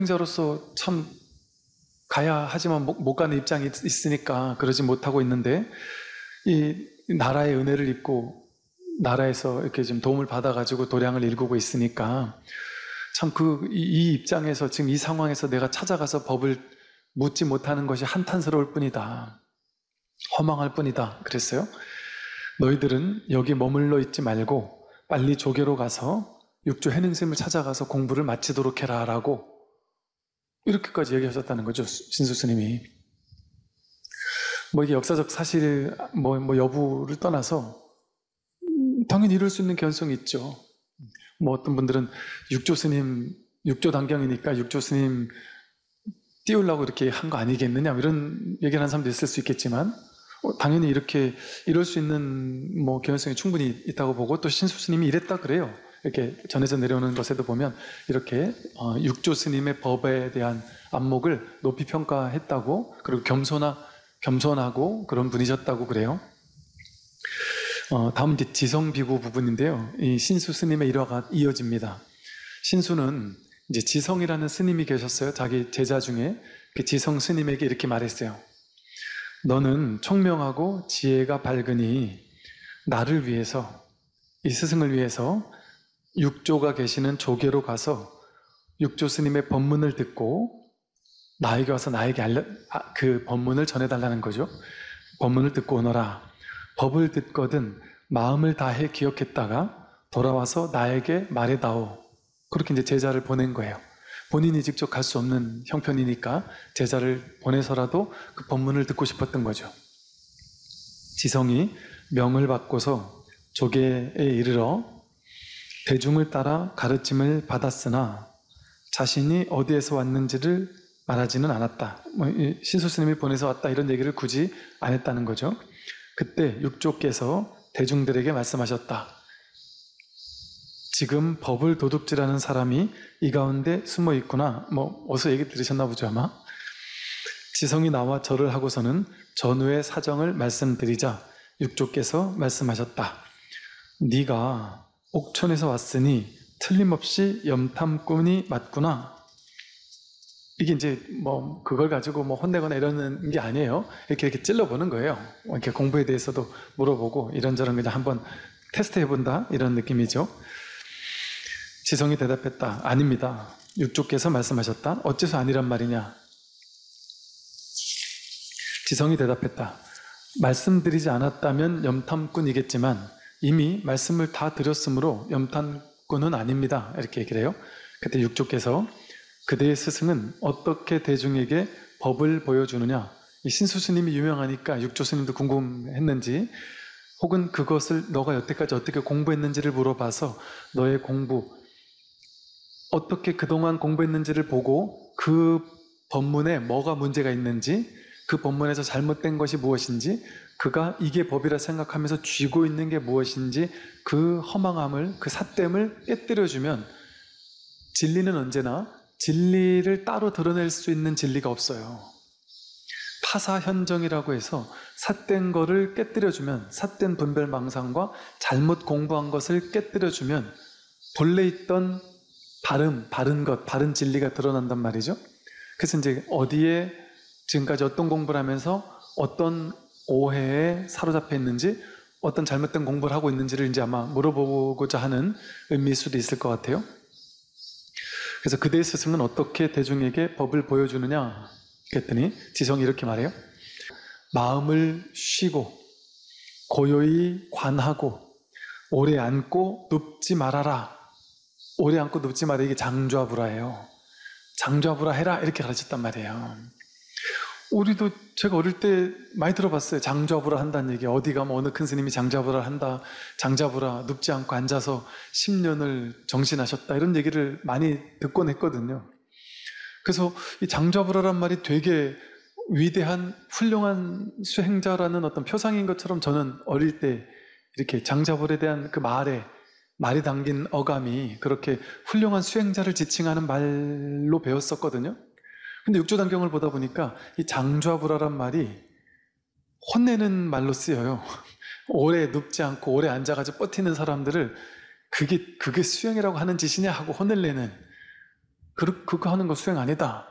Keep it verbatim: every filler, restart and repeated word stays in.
자로서 참 가야 하지만 못, 못 가는 입장이 있- 있으니까 그러지 못하고 있는데, 이 나라의 은혜를 입고 나라에서 이렇게 좀 도움을 받아가지고 도량을 일구고 있으니까 참 그 이 입장에서 지금 이 상황에서 내가 찾아가서 법을 묻지 못하는 것이 한탄스러울 뿐이다, 허망할 뿐이다 그랬어요. 너희들은 여기 머물러 있지 말고 빨리 조계로 가서 육조 해능스님을 찾아가서 공부를 마치도록 해라 라고 이렇게까지 얘기하셨다는 거죠, 신수 스님이. 뭐 이게 역사적 사실 뭐, 뭐 여부를 떠나서 당연히 이럴 수 있는 개연성이 있죠. 뭐 어떤 분들은 육조 스님, 육조 단경이니까 육조 스님 띄우려고 이렇게 한 거 아니겠느냐 이런 얘기를 하는 사람도 있을 수 있겠지만, 어, 당연히 이렇게 이럴 수 있는 뭐 개연성이 충분히 있다고 보고, 또 신수 스님이 이랬다 그래요. 이렇게 전해져 내려오는 것에도 보면 이렇게 어, 육조 스님의 법에 대한 안목을 높이 평가했다고, 그리고 겸손하, 겸손하고 그런 분이셨다고 그래요. 어, 다음 이제 지성비구 부분인데요. 이 신수 스님의 일화가 이어집니다. 신수는 이제 지성이라는 스님이 계셨어요. 자기 제자 중에 그 지성 스님에게 이렇게 말했어요. 너는 총명하고 지혜가 밝으니 나를 위해서, 이 스승을 위해서 육조가 계시는 조계로 가서 육조 스님의 법문을 듣고 나에게 와서 나에게 알려, 아, 그 법문을 전해달라는 거죠. 법문을 듣고 오너라. 법을 듣거든 마음을 다해 기억했다가 돌아와서 나에게 말해다오. 그렇게 이제 제자를 보낸 거예요. 본인이 직접 갈 수 없는 형편이니까 제자를 보내서라도 그 법문을 듣고 싶었던 거죠. 지성이 명을 받고서 조계에 이르러 대중을 따라 가르침을 받았으나 자신이 어디에서 왔는지를 말하지는 않았다. 뭐 신수 스님이 보내서 왔다 이런 얘기를 굳이 안 했다는 거죠. 그때 육조께서 대중들에게 말씀하셨다. 지금 법을 도둑질하는 사람이 이 가운데 숨어 있구나. 뭐 어디서 얘기 들으셨나 보죠 아마. 지성이 나와 절을 하고서는 전후의 사정을 말씀드리자 육조께서 말씀하셨다. 네가 옥천에서 왔으니 틀림없이 염탐꾼이 맞구나. 이게 이제 뭐 그걸 가지고 뭐 혼내거나 이러는 게 아니에요. 이렇게 이렇게 찔러보는 거예요. 이렇게 공부에 대해서도 물어보고 이런저런 그냥 한번 테스트해본다 이런 느낌이죠. 지성이 대답했다. 아닙니다. 육조께서 말씀하셨다. 어째서 아니란 말이냐? 지성이 대답했다. 말씀드리지 않았다면 염탐꾼이겠지만 이미 말씀을 다 드렸으므로 염탐꾼은 아닙니다. 이렇게 얘기를 해요. 그때 육조께서 그대의 스승은 어떻게 대중에게 법을 보여주느냐? 이 신수 스님이 유명하니까 육조 스님도 궁금했는지, 혹은 그것을 너가 여태까지 어떻게 공부했는지를 물어봐서 너의 공부, 어떻게 그동안 공부했는지를 보고 그 법문에 뭐가 문제가 있는지, 그 법문에서 잘못된 것이 무엇인지, 그가 이게 법이라 생각하면서 쥐고 있는 게 무엇인지 그 허망함을, 그 삿됨을 깨뜨려주면, 진리는 언제나 진리를 따로 드러낼 수 있는 진리가 없어요. 타사현정이라고 해서 삿된 거를 깨뜨려주면, 삿된 분별망상과 잘못 공부한 것을 깨뜨려주면 본래 있던 바름, 바른 것, 바른 진리가 드러난단 말이죠. 그래서 이제 어디에 지금까지 어떤 공부를 하면서 어떤 오해에 사로잡혀 있는지, 어떤 잘못된 공부를 하고 있는지를 이제 아마 물어보고자 하는 의미일 수도 있을 것 같아요. 그래서 그대의 스승은 어떻게 대중에게 법을 보여주느냐 그랬더니 지성이 이렇게 말해요. 마음을 쉬고 고요히 관하고 오래 앉고 눕지 말아라. 오래 앉고 눕지 말아, 이게 장좌불화예요. 장좌불화 해라 이렇게 가르쳤단 말이에요. 우리도 제가 어릴 때 많이 들어봤어요. 장좌불화 한다는 얘기. 어디 가면 어느 큰 스님이 장좌불화를 한다, 장좌불화, 눕지 않고 앉아서 십 년을 정신하셨다 이런 얘기를 많이 듣곤 했거든요. 그래서 이 장좌불화란 말이 되게 위대한 훌륭한 수행자라는 어떤 표상인 것처럼 저는 어릴 때 이렇게 장좌불에 대한 그 말에, 말이 담긴 어감이 그렇게 훌륭한 수행자를 지칭하는 말로 배웠었거든요. 근데 육조단경을 보다 보니까 이 장좌불화란 말이 혼내는 말로 쓰여요. 오래 눕지 않고 오래 앉아가지고 버티는 사람들을 그게, 그게 수행이라고 하는 짓이냐 하고 혼을 내는 그, 그거 하는 거 수행 아니다.